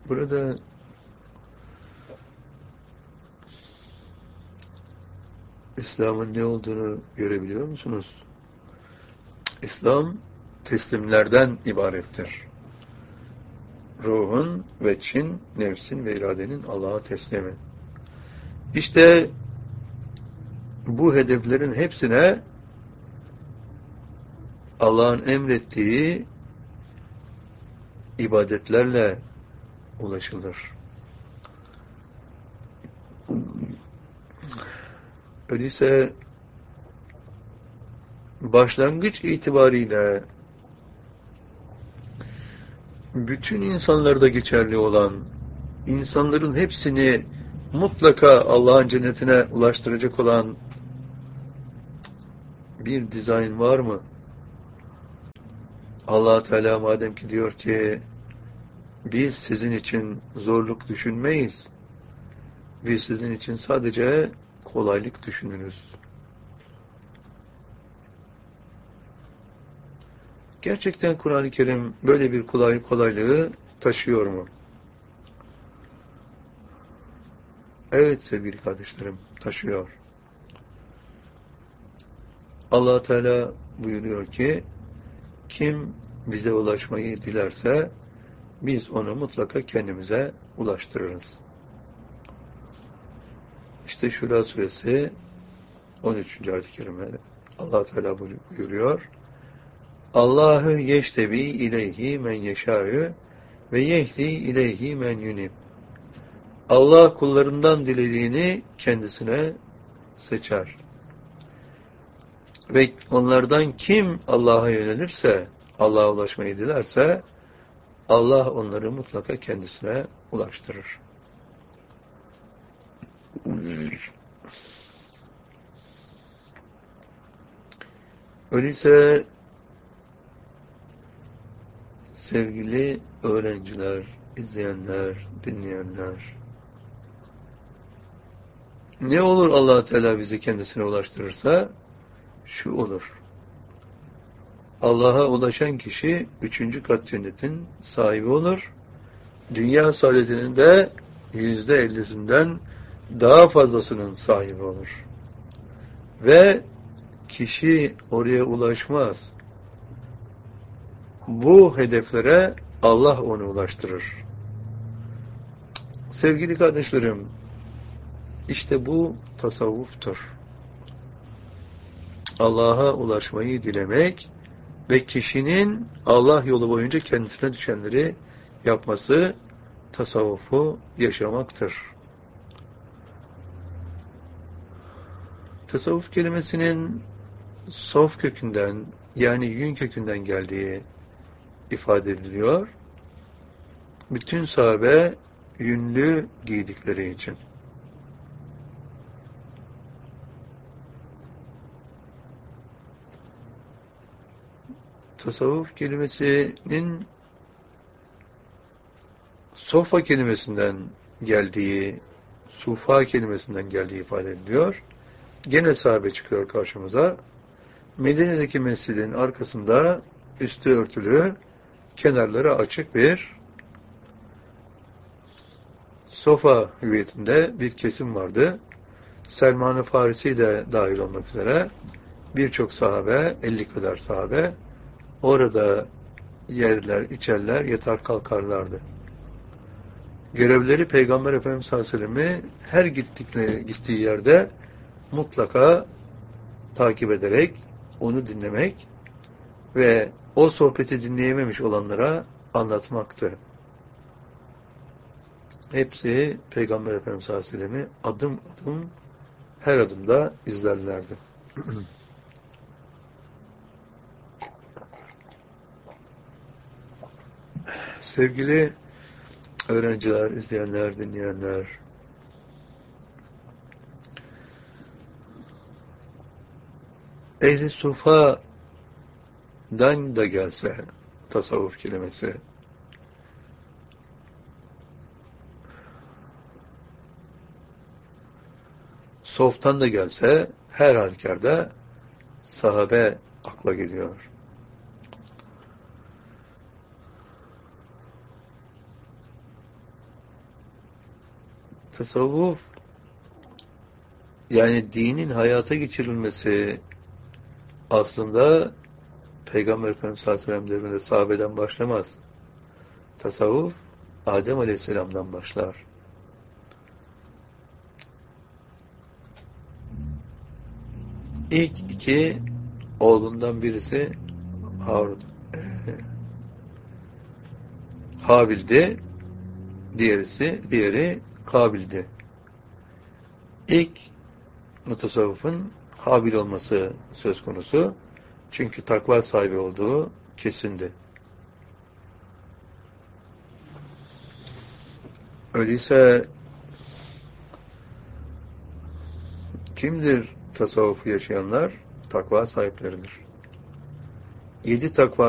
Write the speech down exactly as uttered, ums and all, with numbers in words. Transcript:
Burada İslam'ın ne olduğunu görebiliyor musunuz? İslam teslimlerden ibarettir. Ruhun ve çin, nefsin ve iradenin Allah'a teslimi. İşte bu hedeflerin hepsine Allah'ın emrettiği ibadetlerle ulaşılır. Öyleyse başlangıç itibariyle bütün insanlarda geçerli olan, insanların hepsini mutlaka Allah'ın cennetine ulaştıracak olan bir dizayn var mı? Allah Teala madem ki diyor ki biz sizin için zorluk düşünmeyiz. Biz sizin için sadece kolaylık düşünürüz. Gerçekten Kur'an-ı Kerim böyle bir kolay kolaylığı taşıyor mu? Evet sevgili kardeşlerim, taşıyor. Allah Teala buyuruyor ki kim bize ulaşmayı dilerse biz onu mutlaka kendimize ulaştırırız. İşte Şura suresi on üçüncü ayet-i kerime Allah Teala buyuruyor. Allahu yeştebi ileyhi men yeşâ'ü ve yehdi ileyhi men yunib. Allah kullarından dilediğini kendisine seçer. Ve onlardan kim Allah'a yönelirse, Allah'a ulaşmayı dilerse, Allah onları mutlaka kendisine ulaştırır. Öyleyse sevgili öğrenciler, izleyenler, dinleyenler, ne olur Allah Teala bizi kendisine ulaştırırsa, şu olur. Allah'a ulaşan kişi üçüncü kat cennetin sahibi olur. Dünya saadetinin de yüzde ellisinden daha fazlasının sahibi olur. Ve kişi oraya ulaşmaz. Bu hedeflere Allah onu ulaştırır. Sevgili kardeşlerim, işte bu tasavvuftur. Allah'a ulaşmayı dilemek ve kişinin Allah yolu boyunca kendisine düşenleri yapması tasavvufu yaşamaktır. Tasavvuf kelimesinin sof kökünden yani yün kökünden geldiği ifade ediliyor. Bütün sahabe yünlü giydikleri için. Tasavvuf kelimesinin sofa kelimesinden geldiği, sufa kelimesinden geldiği ifade ediliyor. Gene sahabe çıkıyor karşımıza. Medine'deki mescidin arkasında üstü örtülü, kenarları açık bir sofa hüviyetinde bir kesim vardı. Selman-ı Farisi de dahil olmak üzere birçok sahabe, elli kadar sahabe orada yerler, içerler, yatar kalkarlardı. Görevleri Peygamber Efendimiz sallallahu aleyhi ve sellem'i her gittikleri, gittiği yerde mutlaka takip ederek onu dinlemek ve o sohbeti dinleyememiş olanlara anlatmaktı. Hepsi Peygamber Efendimiz sallallahu aleyhi ve sellem'i adım adım her adımda izlerlerdi. Sevgili öğrenciler, izleyenler, dinleyenler, Ehl-i Sufa'dan da gelse tasavvuf kelimesi, Sof'tan da gelse her halükarda sahabe akla geliyor. Tasavvuf, yani dinin hayata geçirilmesi aslında Peygamber Efendimiz sallallahu aleyhi ve sellem devrinde sahabeden başlamaz. Tasavvuf Adem Aleyhisselam'dan başlar. İlk iki oğlundan birisi Harun, Habil'di, diğerisi, diğeri Kabil'di. İlk mutasavvıfın Habil olması söz konusu. Çünkü takva sahibi olduğu kesindi. Öyleyse kimdir tasavvufu yaşayanlar? Takva sahipleridir. Yedi takva